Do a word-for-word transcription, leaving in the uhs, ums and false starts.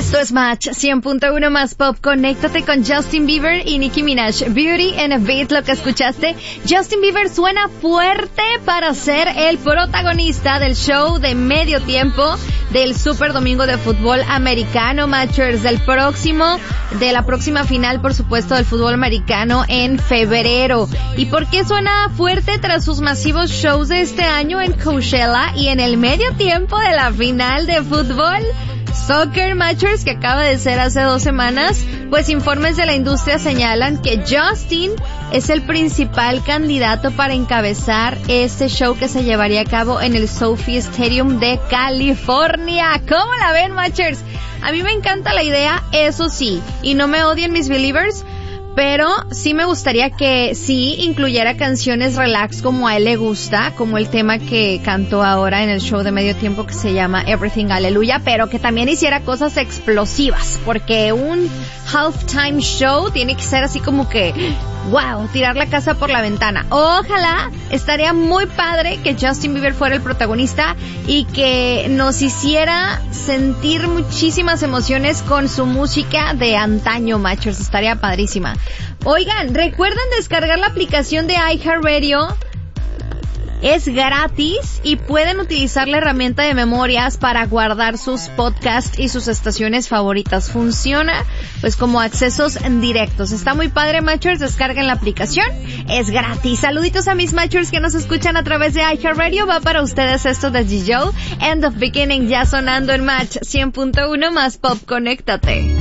Esto es Match cien punto uno más Pop. Conéctate con Justin Bieber y Nicki Minaj. Beauty and a Beat, lo que escuchaste. Justin Bieber suena fuerte para ser el protagonista del show de medio tiempo del Super Domingo de Fútbol Americano, Matchers, del próximo, de la próxima final, por supuesto, del fútbol americano en febrero. ¿Y por qué suena fuerte tras sus masivos shows de este año en Coachella y en el medio tiempo de la final de fútbol? Soccer, Matchers, que acaba de ser hace dos semanas, pues informes de la industria señalan que Justin es el principal candidato para encabezar este show que se llevaría a cabo en el SoFi Stadium de California. ¿Cómo la ven, Matchers? A mí me encanta la idea, eso sí, y no me odien mis believers, pero sí me gustaría que sí incluyera canciones relax como a él le gusta, como el tema que cantó ahora en el show de medio tiempo que se llama Everything Hallelujah, pero que también hiciera cosas explosivas, porque un halftime show tiene que ser así como que, wow, tirar la casa por la ventana. Ojalá, estaría muy padre que Justin Bieber fuera el protagonista y que nos hiciera sentir muchísimas emociones con su música de antaño, Matchers. Estaría padrísima. Oigan, recuerden descargar la aplicación de iHeartRadio. Es gratis y pueden utilizar la herramienta de memorias para guardar sus podcasts y sus estaciones favoritas. Funciona pues como accesos directos. Está muy padre, Matchers. Descarguen la aplicación. Es gratis. Saluditos a mis Matchers que nos escuchan a través de iHeartRadio. Va para ustedes esto de G-Joe. End of Beginning ya sonando en Match cien punto uno más Pop. Conéctate.